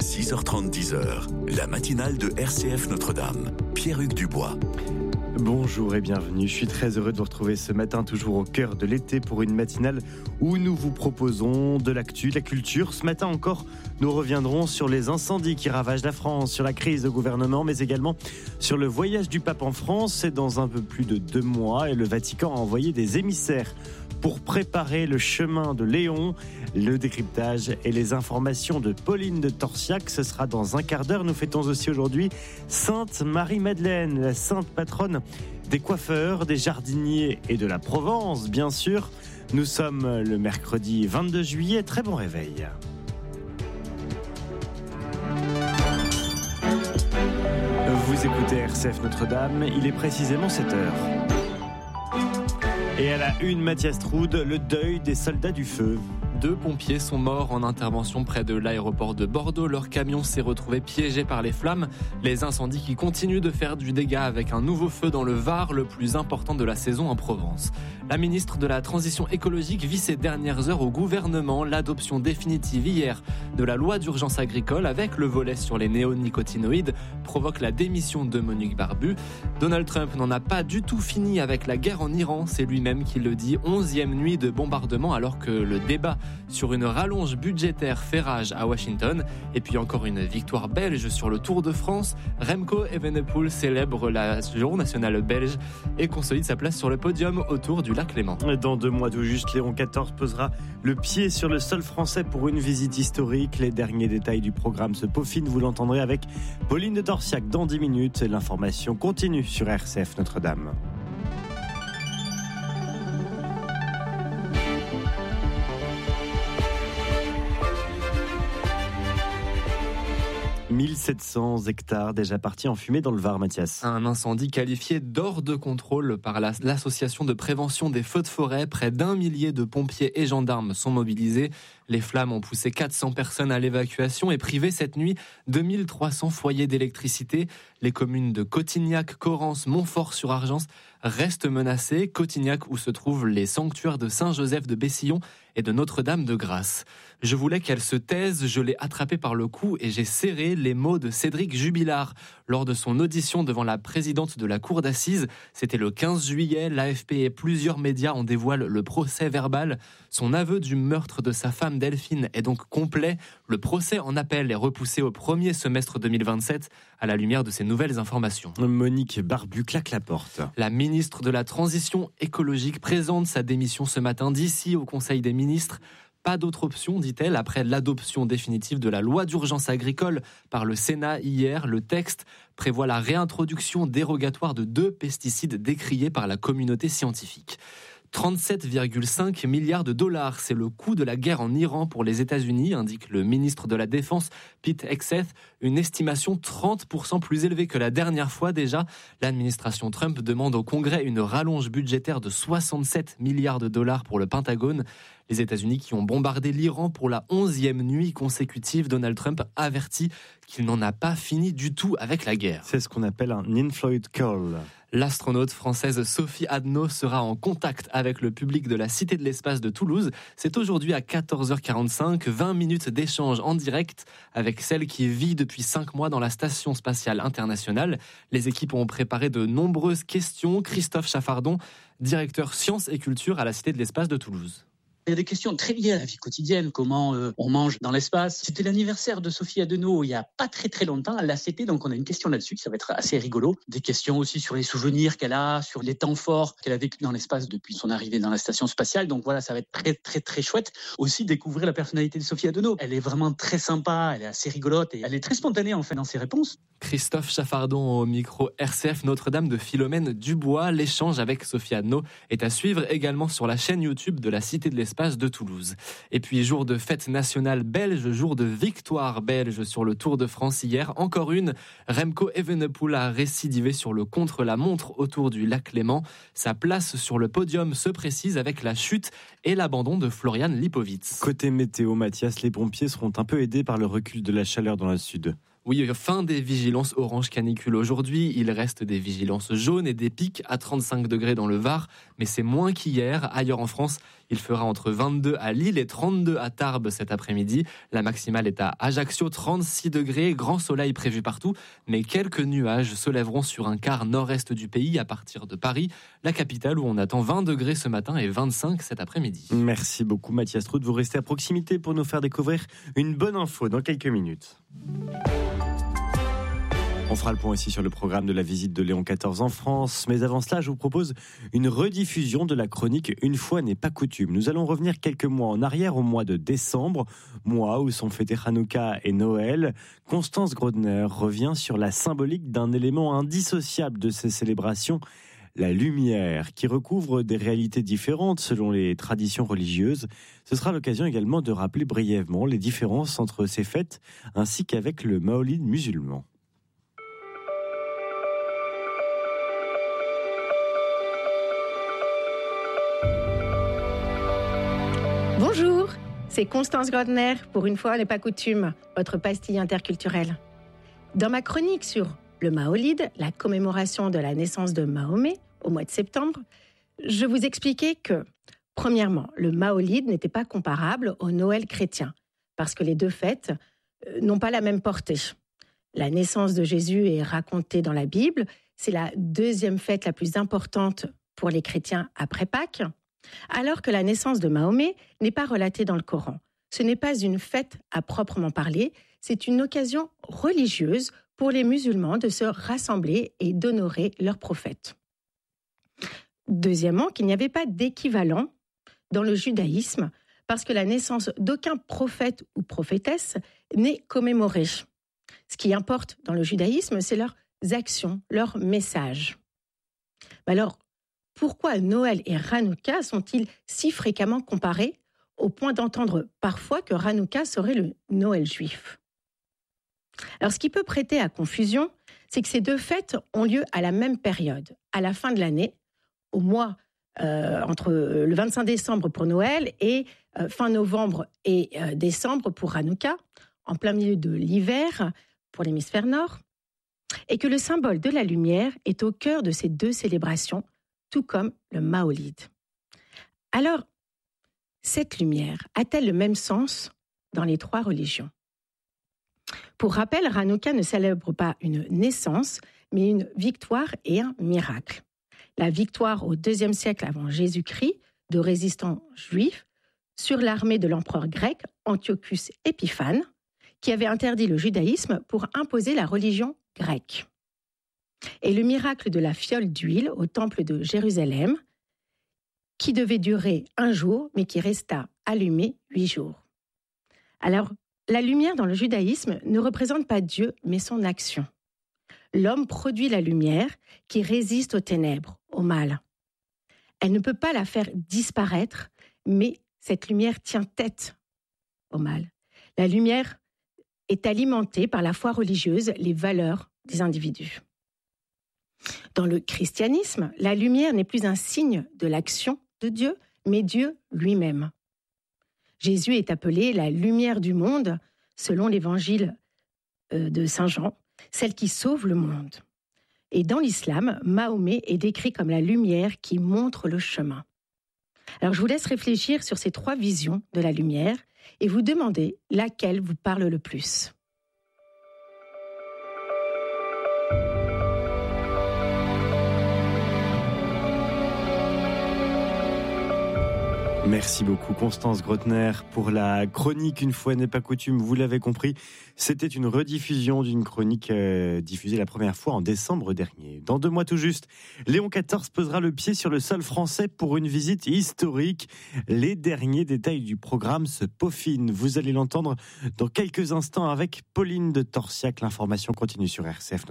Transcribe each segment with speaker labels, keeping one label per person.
Speaker 1: 6h30, 10h, la matinale de RCF Notre-Dame. Pierre-Hugues Dubois.
Speaker 2: Bonjour et bienvenue, je suis très heureux de vous retrouver ce matin, toujours au cœur de l'été, pour une matinale où nous vous proposons de l'actu, de la culture. Ce matin encore, nous reviendrons sur les incendies qui ravagent la France, sur la crise de gouvernement, mais également sur le voyage du pape en France. C'est dans un peu plus de 2 mois et le Vatican a envoyé des émissaires pour préparer le chemin de Léon. Le décryptage et les informations de Pauline de Torsiac, ce sera dans un quart d'heure. Nous fêtons aussi aujourd'hui Sainte Marie-Madeleine, la sainte patronne des coiffeurs, des jardiniers et de la Provence, bien sûr. Nous sommes le mercredi 22 juillet. Très bon réveil. Vous écoutez RCF Notre-Dame, il est précisément 7h. Et à la une, Mathias Troud, le deuil des soldats du feu.
Speaker 3: 2 pompiers sont morts en intervention près de l'aéroport de Bordeaux. Leur camion s'est retrouvé piégé par les flammes. Les incendies qui continuent de faire du dégât avec un nouveau feu dans le Var, le plus important de la saison en Provence. La ministre de la Transition écologique vit ces dernières heures au gouvernement l'adoption définitive hier de la loi d'urgence agricole avec le volet sur les néonicotinoïdes provoque la démission de Monique Barbu. Donald Trump n'en a pas du tout fini avec la guerre en Iran. C'est lui-même qui le dit. 11e nuit de bombardement alors que le débat sur une rallonge budgétaire fait rage à Washington. Et puis encore une victoire belge sur le Tour de France. Remco Evenepoel célèbre la journée nationale belge et consolide sa place sur le podium autour du lac Léman.
Speaker 2: Dans 2 mois tout juste, Léon XIV posera le pied sur le sol français pour une visite historique. Les derniers détails du programme se peaufinent. Vous l'entendrez avec Pauline de Torsiac dans 10 minutes. L'information continue sur RCF Notre-Dame. « 1700 hectares déjà partis en fumée dans le Var, Mathias. »
Speaker 3: Un incendie qualifié d'hors de contrôle par l'association de prévention des feux de forêt. Près d'1 millier de pompiers et gendarmes sont mobilisés. Les flammes ont poussé 400 personnes à l'évacuation et privé cette nuit 2300 foyers d'électricité. Les communes de Cotignac, Corrence, Montfort-sur-Argence restent menacées. Cotignac où se trouvent les sanctuaires de Saint-Joseph de Bessillon et de Notre-Dame de Grasse. Je voulais qu'elle se taise, je l'ai attrapée par le cou et j'ai serré les mots de Cédric Jubilard lors de son audition devant la présidente de la cour d'assises. C'était le 15 juillet, l'AFP et plusieurs médias en dévoilent le procès verbal. Son aveu du meurtre de sa femme Delphine est donc complet. Le procès en appel est repoussé au premier semestre 2027 à la lumière de ces nouvelles informations.
Speaker 2: Monique Barbu claque la porte.
Speaker 3: La ministre de la Transition écologique présente sa démission ce matin d'ici au Conseil des ministres. Pas d'autre option, dit-elle, après l'adoption définitive de la loi d'urgence agricole par le Sénat hier. Le texte prévoit la réintroduction dérogatoire de 2 pesticides décriés par la communauté scientifique. 37,5 milliards de dollars, c'est le coût de la guerre en Iran pour les États-Unis, indique le ministre de la Défense, Pete Hegseth. Une estimation 30% plus élevée que la dernière fois déjà. L'administration Trump demande au Congrès une rallonge budgétaire de 67 milliards de dollars pour le Pentagone. Les États-Unis qui ont bombardé l'Iran pour la 11e nuit consécutive, Donald Trump avertit qu'il n'en a pas fini du tout avec la guerre.
Speaker 2: C'est ce qu'on appelle un in-flight call.
Speaker 3: L'astronaute française Sophie Adno sera en contact avec le public de la Cité de l'Espace de Toulouse. C'est aujourd'hui à 14h45, 20 minutes d'échange en direct avec celle qui vit depuis 5 mois dans la Station Spatiale Internationale. Les équipes ont préparé de nombreuses questions. Christophe Chaffardon, directeur sciences et culture à la Cité de l'Espace de Toulouse.
Speaker 4: Il y a des questions très liées à la vie quotidienne, comment on mange dans l'espace. C'était l'anniversaire de Sophie Adeno il y a pas très très longtemps à l'ACT, donc on a une question là-dessus, ça va être assez rigolo. Des questions aussi sur les souvenirs qu'elle a, sur les temps forts qu'elle a vécu dans l'espace depuis son arrivée dans la station spatiale. Donc voilà, ça va être très très très chouette. Aussi découvrir la personnalité de Sophie Adeno. Elle est vraiment très sympa, elle est assez rigolote et elle est très spontanée en fait dans ses réponses.
Speaker 3: Christophe Chaffardon au micro RCF Notre-Dame de Philomène Dubois. L'échange avec Sophie Adno est à suivre également sur la chaîne YouTube de la Cité de l'Espace de Toulouse. Et puis jour de fête nationale belge, jour de victoire belge sur le Tour de France hier. Encore une, Remco Evenepoel a récidivé sur le contre-la-montre autour du lac Léman. Sa place sur le podium se précise avec la chute et l'abandon de Florian Lipowitz.
Speaker 2: Côté météo, Mathias, les pompiers seront un peu aidés par le recul de la chaleur dans le sud.
Speaker 3: Oui, fin des vigilances orange canicule aujourd'hui. Il reste des vigilances jaunes et des pics à 35 degrés dans le Var. Mais c'est moins qu'hier. Ailleurs en France, Il fera entre 22 à Lille et 32 à Tarbes cet après-midi. La maximale est à Ajaccio, 36 degrés, grand soleil prévu partout, mais quelques nuages se lèveront sur un quart nord-est du pays à partir de Paris, la capitale où on attend 20 degrés ce matin et 25 cet après-midi.
Speaker 2: Merci beaucoup Mathias Trout, vous restez à proximité pour nous faire découvrir une bonne info dans quelques minutes. On fera le point aussi sur le programme de la visite de Léon XIV en France. Mais avant cela, je vous propose une rediffusion de la chronique « Une fois n'est pas coutume ». Nous allons revenir quelques mois en arrière, au mois de décembre, mois où sont fêtés Hanouka et Noël. Constance Grodner revient sur la symbolique d'un élément indissociable de ces célébrations, la lumière, qui recouvre des réalités différentes selon les traditions religieuses. Ce sera l'occasion également de rappeler brièvement les différences entre ces fêtes ainsi qu'avec le Maolid musulman.
Speaker 5: Bonjour, c'est Constance Grodner pour Une fois n'est pas coutume, votre pastille interculturelle. Dans ma chronique sur le Maolid, la commémoration de la naissance de Mahomet au mois de septembre, je vous expliquais que, premièrement, le Maolid n'était pas comparable au Noël chrétien, parce que les deux fêtes n'ont pas la même portée. La naissance de Jésus est racontée dans la Bible, c'est la deuxième fête la plus importante pour les chrétiens après Pâques, alors que la naissance de Mahomet n'est pas relatée dans le Coran. Ce n'est pas une fête à proprement parler, c'est une occasion religieuse pour les musulmans de se rassembler et d'honorer leur prophète. Deuxièmement, qu'il n'y avait pas d'équivalent dans le judaïsme, parce que la naissance d'aucun prophète ou prophétesse n'est commémorée. Ce qui importe dans le judaïsme, c'est leurs actions, leurs messages. Alors, pourquoi Noël et Hanouka sont-ils si fréquemment comparés, au point d'entendre parfois que Hanouka serait le Noël juif ? Alors, ce qui peut prêter à confusion, c'est que ces deux fêtes ont lieu à la même période, à la fin de l'année, au mois entre le 25 décembre pour Noël et fin novembre et décembre pour Hanouka, en plein milieu de l'hiver pour l'hémisphère nord, et que le symbole de la lumière est au cœur de ces deux célébrations, tout comme le Maolid. Alors, cette lumière a-t-elle le même sens dans les trois religions ? Pour rappel, Hanouka ne célèbre pas une naissance, mais une victoire et un miracle. La victoire au IIe siècle avant Jésus-Christ de résistants juifs sur l'armée de l'empereur grec Antiochus Épiphane, qui avait interdit le judaïsme pour imposer la religion grecque. Et le miracle de la fiole d'huile au temple de Jérusalem, qui devait durer 1 jour, mais qui resta allumé 8 jours. Alors, la lumière dans le judaïsme ne représente pas Dieu, mais son action. L'homme produit la lumière qui résiste aux ténèbres, au mal. Elle ne peut pas la faire disparaître, mais cette lumière tient tête au mal. La lumière est alimentée par la foi religieuse, les valeurs des individus. Dans le christianisme, la lumière n'est plus un signe de l'action de Dieu, mais Dieu lui-même. Jésus est appelé la lumière du monde, selon l'évangile de Saint Jean, celle qui sauve le monde. Et dans l'islam, Mahomet est décrit comme la lumière qui montre le chemin. Alors je vous laisse réfléchir sur ces 3 visions de la lumière et vous demander laquelle vous parle le plus.
Speaker 2: Merci beaucoup Constance Grodner pour la chronique Une fois n'est pas coutume, vous l'avez compris, c'était une rediffusion d'une chronique diffusée la première fois en décembre dernier. Dans 2 mois tout juste, Léon XIV posera le pied sur le sol français pour une visite historique. Les derniers détails du programme se peaufinent, vous allez l'entendre dans quelques instants avec Pauline de Torsiac. L'information continue sur RCF.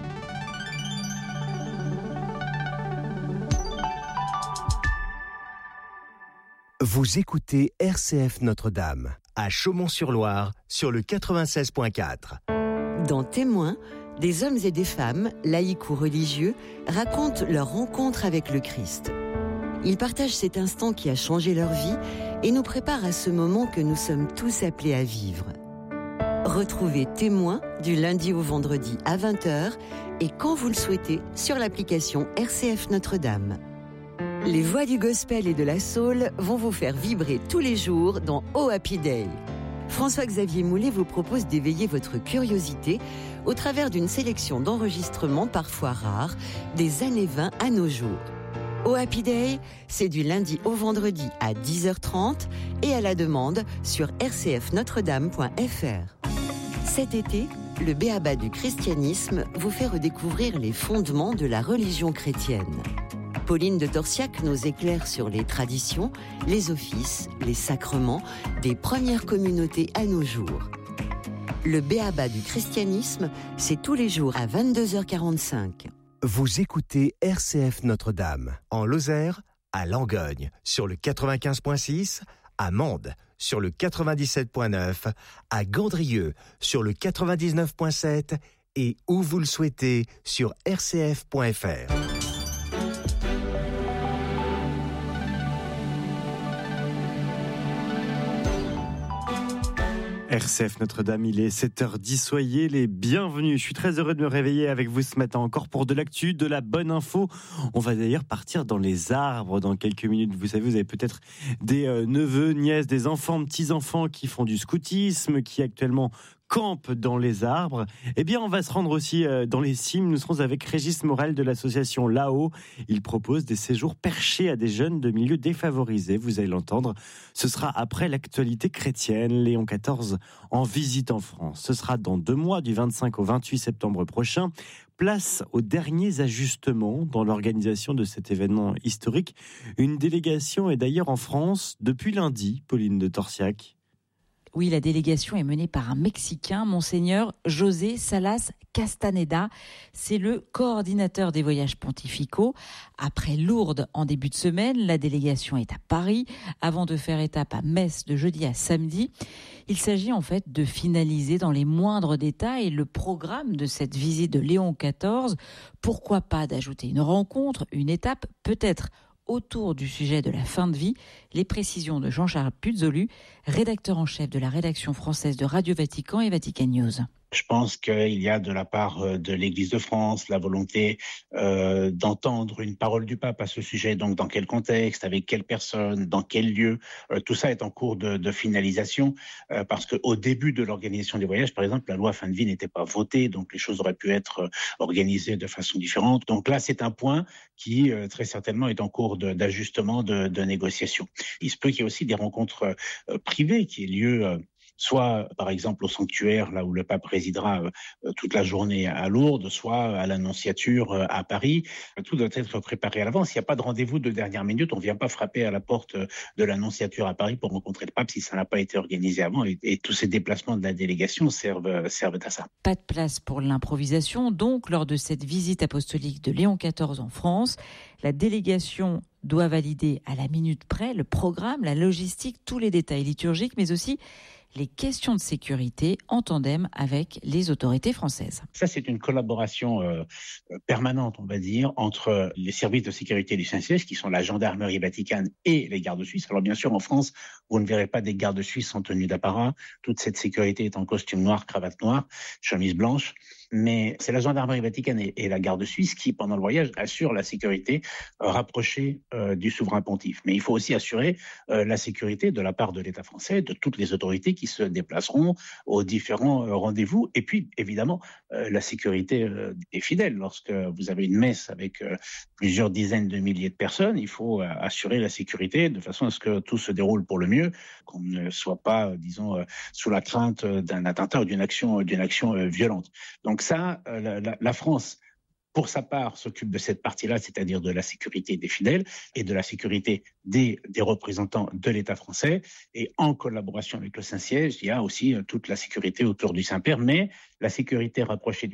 Speaker 6: Vous écoutez RCF Notre-Dame, à Chaumont-sur-Loire, sur le 96.4.
Speaker 7: Dans Témoins, des hommes et des femmes, laïcs ou religieux, racontent leur rencontre avec le Christ. Ils partagent cet instant qui a changé leur vie et nous préparent à ce moment que nous sommes tous appelés à vivre. Retrouvez Témoins du lundi au vendredi à 20h et quand vous le souhaitez sur l'application RCF Notre-Dame. Les voix du gospel et de la soul vont vous faire vibrer tous les jours dans Oh Happy Day. François-Xavier Moulet vous propose d'éveiller votre curiosité au travers d'une sélection d'enregistrements parfois rares des années 20 à nos jours. Oh Happy Day, c'est du lundi au vendredi à 10h30 et à la demande sur rcfnotredame.fr. Cet été, le b.a.-ba du christianisme vous fait redécouvrir les fondements de la religion chrétienne. Pauline de Torsiac nous éclaire sur les traditions, les offices, les sacrements des premières communautés à nos jours. Le b.a.-ba du christianisme, c'est tous les jours à 22h45.
Speaker 6: Vous écoutez RCF Notre-Dame, en Lozère, à Langogne, sur le 95.6, à Mende, sur le 97.9, à Gandrieux, sur le 99.7 et où vous le souhaitez, sur rcf.fr.
Speaker 2: RCF Notre-Dame, il est 7h10, soyez les bienvenus. Je suis très heureux de me réveiller avec vous ce matin encore pour de l'actu, de la bonne info. On va d'ailleurs partir dans les arbres dans quelques minutes. Vous savez, vous avez peut-être des neveux, nièces, des enfants, petits-enfants qui font du scoutisme, qui actuellement campent dans les arbres. Eh bien, on va se rendre aussi dans les cimes. Nous serons avec Régis Morel de l'association Là-haut. Il propose des séjours perchés à des jeunes de milieux défavorisés. Vous allez l'entendre. Ce sera après l'actualité chrétienne. Léon XIV en visite en France. Ce sera dans 2 mois, du 25 au 28 septembre prochain. Place aux derniers ajustements dans l'organisation de cet événement historique. Une délégation est d'ailleurs en France depuis lundi, Pauline de Torsiac.
Speaker 8: Oui, la délégation est menée par un Mexicain, Monseigneur José Salas Castaneda. C'est le coordinateur des voyages pontificaux. Après Lourdes en début de semaine, la délégation est à Paris avant de faire étape à Metz de jeudi à samedi. Il s'agit en fait de finaliser dans les moindres détails le programme de cette visite de Léon XIV. Pourquoi pas d'ajouter une rencontre, une étape, peut-être autour du sujet de la fin de vie, les précisions de Jean-Charles Puzolu, rédacteur en chef de la rédaction française de Radio Vatican et Vatican News.
Speaker 9: Je pense qu'il y a de la part de l'Église de France la volonté d'entendre une parole du pape à ce sujet. Donc, dans quel contexte, avec quelle personne, dans quel lieu, tout ça est en cours de finalisation parce qu'au début de l'organisation des voyages, par exemple, la loi fin de vie n'était pas votée, donc les choses auraient pu être organisées de façon différente. Donc là, c'est un point qui très certainement est en cours d'ajustement, de négociation. Il se peut qu'il y ait aussi des rencontres privées qui aient lieu soit par exemple au sanctuaire, là où le pape résidera toute la journée à Lourdes, soit à l'Annonciature à Paris. Tout doit être préparé à l'avance. Il n'y a pas de rendez-vous de dernière minute. On ne vient pas frapper à la porte de l'Annonciature à Paris pour rencontrer le pape si ça n'a pas été organisé avant. Et tous ces déplacements de la délégation servent à ça.
Speaker 8: Pas de place pour l'improvisation. Donc, lors de cette visite apostolique de Léon XIV en France, la délégation doit valider à la minute près le programme, la logistique, tous les détails liturgiques, mais aussi les questions de sécurité en tandem avec les autorités françaises.
Speaker 9: Ça, c'est une collaboration permanente, on va dire, entre les services de sécurité du Saint-Siège, qui sont la gendarmerie vaticane et les gardes suisses. Alors bien sûr, en France, vous ne verrez pas des gardes suisses en tenue d'apparat. Toute cette sécurité est en costume noir, cravate noire, chemise blanche. Mais c'est la gendarmerie vaticane et la garde suisse qui, pendant le voyage, assurent la sécurité rapprochée du souverain pontife. Mais il faut aussi assurer la sécurité de la part de l'État français, de toutes les autorités qui se déplaceront aux différents rendez-vous. Et puis, évidemment, la sécurité des fidèles. Lorsque vous avez une messe avec plusieurs dizaines de milliers de personnes, il faut assurer la sécurité de façon à ce que tout se déroule pour le mieux, qu'on ne soit pas, disons, sous la crainte d'un attentat ou d'une action violente. Donc ça, la France, pour sa part, s'occupe de cette partie-là, c'est-à-dire de la sécurité des fidèles et de la sécurité des représentants de l'État français. Et en collaboration avec le Saint-Siège, il y a aussi toute la sécurité autour du Saint-Père, mais la sécurité rapprochée